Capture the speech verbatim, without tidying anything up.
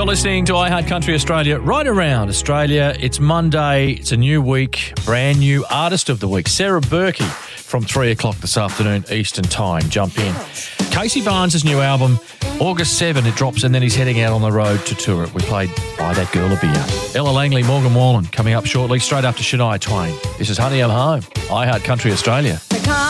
listening to I Heart Country Australia right around Australia. It's Monday. It's a new week. Brand new Artist of the Week. Sarah Berkey from three o'clock this afternoon Eastern Time. Jump in. Casey Barnes' new album, August seventh, it drops, and then he's heading out on the road to tour it. We played Buy That Girl a Beer. Ella Langley, Morgan Wallen coming up shortly, straight after Shania Twain. This is Honey, I'm Home. I Heart Country Australia.